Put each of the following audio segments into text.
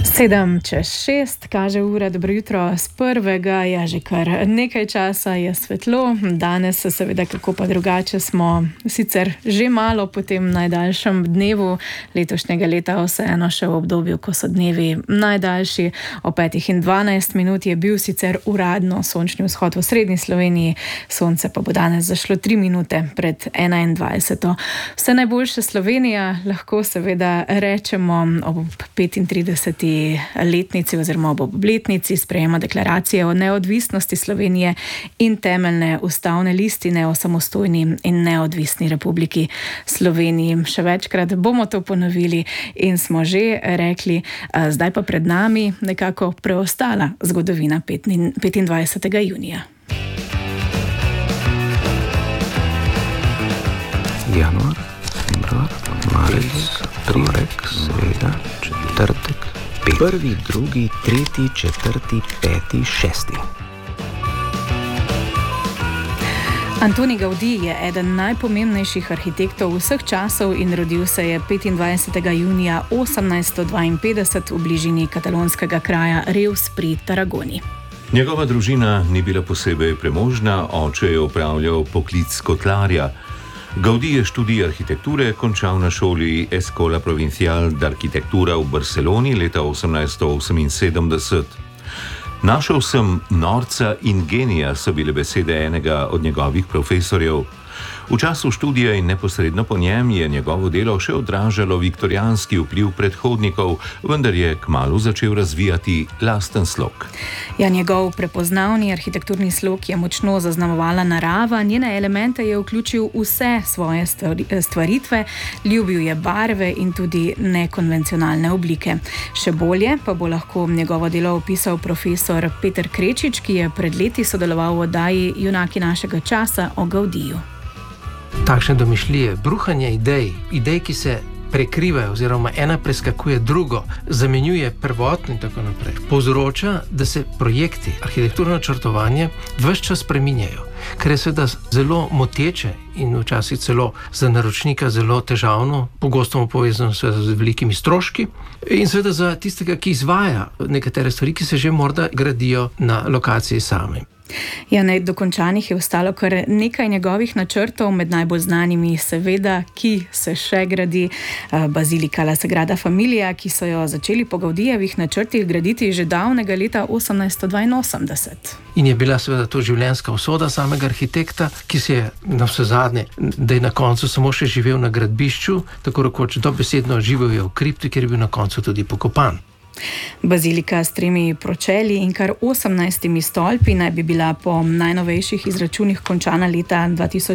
7:06, kaže ura, dobro jutro z prvega, ja že kar nekaj časa je svetlo, danes seveda kako pa drugače smo sicer že malo po tem najdaljšem dnevu letošnjega leta, vseeno še v obdobju, ko so dnevi najdaljši. O 5:12 je bil sicer uradno sončni vzhod v srednji Sloveniji, sonce pa bo danes zašlo 3 minute pred 21. Vse najboljše Slovenija, lahko seveda rečemo ob 35. letnici oziroma ob obletnici sprejema deklaracije o neodvisnosti Slovenije in temeljne ustavne listine o samostojni in neodvisni Republiki Sloveniji. Še večkrat bomo to ponovili in smo že rekli, zdaj pa pred nami nekako preostala zgodovina 25. junija. Januar, februar, marec, torek, sreda, četrtek, prvi, drugi, tretji, četrti, peti, šesti. Antoni Gaudí je eden najpomembnejših arhitektov vseh časov in rodil se je 25. junija 1852 v bližini katalonskega kraja Reus pri Tarragoni. Njegova družina ni bila posebej premožna, oče je opravljal poklic kotlarja. Gaudí je študij arhitekture končal na šoli Escola Provincial d'Arquitectura v Barceloni leta 1878. Našel sem norca in genija, so bile besede enega od njegovih profesorjev. V času študija in neposredno po njem je njegovo delo še odražalo viktorijanski vpliv predhodnikov, vendar je kmalu začel razvijati lasten slog. Ja, njegov prepoznavni arhitekturni slog je močno zaznamovala narava, njene elemente je vključil vse svoje stvaritve, ljubil je barve in tudi nekonvencionalne oblike. Še bolje pa bo lahko njegovo delo opisal profesor Peter Krečič, ki je pred leti sodeloval v oddaji Junaki našega časa o Gaudiju. Takšne domišljije, bruhanje idej, ki se prekrivajo oziroma ena preskakuje drugo, zamenjuje prvotno in tako naprej, povzroča, da se projekti, arhitekturno načrtovanje ves čas spreminjajo, kar je seveda zelo moteče in včasih celo za naročnika zelo težavno, pogosto povezano z velikimi stroški in seveda za tistega, ki izvaja nekatere stvari, ki se že morda gradijo na lokaciji sami. Ja, nedokončanih je ostalo kar nekaj njegovih načrtov, med najbolj znanimi seveda, ki se še gradi, bazilika La Sagrada Familia, ki so jo začeli po Gaudijevih načrtih graditi že davnega leta 1882. In je bila seveda to življenjska usoda samega arhitekta, ki se je navsezadnje, da je na koncu samo še živel na gradbišču, tako rekoč dobesedno živel je v kripti, kjer je bil na koncu tudi pokopan. Bazilika s 3 pročelji in kar 18 stolpi naj bi bila po najnovejših izračunih končana leta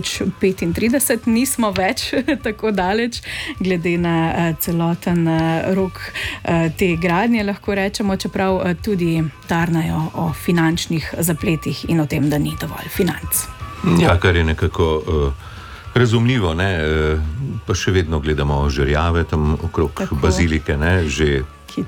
2035. Nismo več tako daleč, glede na celoten rok te gradnje, lahko rečemo, čeprav tudi tarnajo o finančnih zapletih in o tem, da ni dovolj financ. Ja, kar je nekako razumljivo, ne? Pa še vedno gledamo žerjave tam okrog tako. Bazilike, ne? Že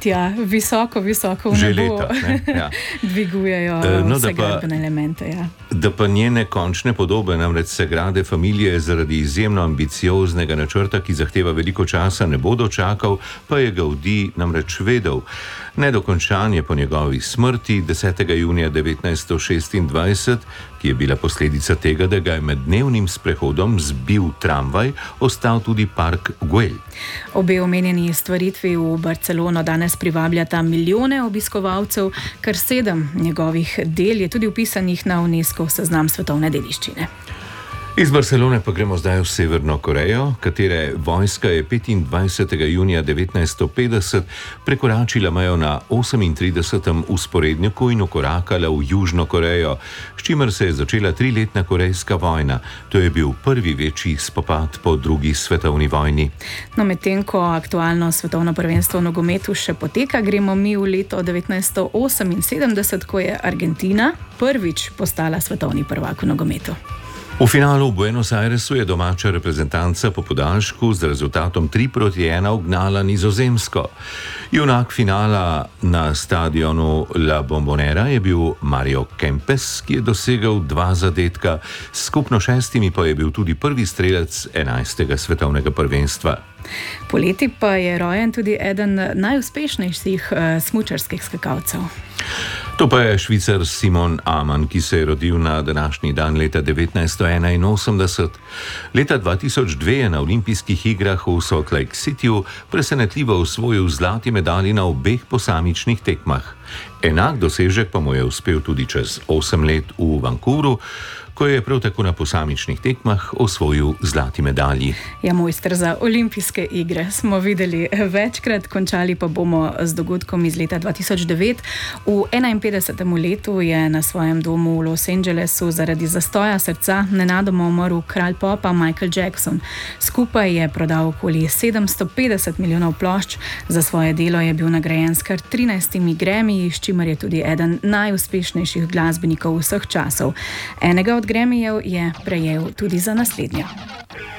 visoko v nebo ja. Dvigujejo vse gradbene elemente. Ja. Da pa njene končne podobe, namreč Sagrade Familije, zaradi izjemno ambicioznega načrta, ki zahteva veliko časa, ne bo dočakal, pa je Gaudí namreč vedel. Nedokončan je po njegovi smrti 10. junija 1926, ki je bila posledica tega, da ga je med dnevnim sprehodom zbil tramvaj, ostal tudi park Güell. Obe omenjeni stvaritvi v Barcelono danes privabljata milijone obiskovalcev, kar 7 njegovih del je tudi vpisanih na UNESCO seznam svetovne dediščine. Iz Barcelone pa gremo zdaj v Severno Korejo, katere vojska je 25. junija 1950 prekoračila mejo na 38. vzporedniku in ukorakala v Južno Korejo, s čimer se je začela 3-letna korejska vojna. To je bil prvi večji spopad po drugi svetovni vojni. No, medtem ko aktualno svetovno prvenstvo v nogometu še poteka, gremo mi v leto 1978, ko je Argentina prvič postala svetovni prvak v nogometu. V finalu v Buenos Airesu je domača reprezentanca po podaljšku z rezultatom 3-1 ugnala Nizozemsko. Junak finala na stadionu La Bombonera je bil Mario Kempes, ki je dosegel 2 zadetka, skupno 6 pa je bil tudi prvi strelec 11. svetovnega prvenstva. Poleti pa je rojen tudi eden najuspešnejših smučarskih skakalcev. To pa je Švicar Simon Ammann, ki se je rodil na današnji dan leta 1981. Leta 2002 je na olimpijskih igrah v Salt Lake Cityju presenetljivo osvojil zlati medalji na obeh posamičnih tekmah. Enak dosežek pa mu je uspel tudi čez 8 let v Vancouvru, ko je prav tako na posamičnih tekmah osvojil zlati medalji. Ja, mojster za olimpijske igre smo videli večkrat, končali pa bomo z dogodkom iz leta 2009. V 51. letu je na svojem domu v Los Angelesu zaradi zastoja srca nenadoma umrl kralj popa Michael Jackson. Skupaj je prodal okoli 750 milijonov plošč, za svoje delo je bil nagrajen s kar 13 Grammyji, s čimer je tudi eden najuspešnejših glasbenikov vseh časov. Enega od Grammyjev je prejel tudi za naslednjo.